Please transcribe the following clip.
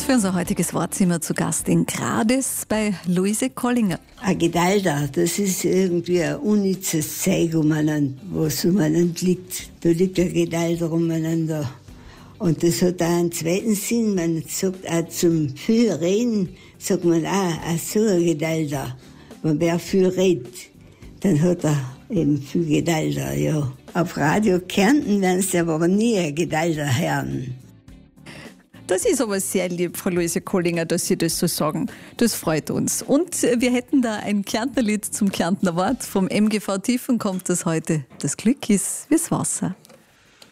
Für unser heutiges Wort sind wir zu Gast in Grades bei Luise Kollinger. Ein Gedalder, das ist irgendwie ein unnützes Zeug umeinander, was umeinander liegt. Da liegt ein Gedalder umeinander. Und das hat auch einen zweiten Sinn. Man sagt auch zum viel Reden, sagt man auch so ein Gedalder. Wenn wer viel redet, dann hat er eben viel Gedalder, ja. Auf Radio Kärnten werden sie aber nie ein Gedalder hören. Das ist aber sehr lieb, Frau Luise Kollinger, dass Sie das so sagen. Das freut uns. Und wir hätten da ein Kärntner Lied zum Kärntner Wort. Vom MGV Tiefen kommt das heute. Das Glück ist wie's Wasser.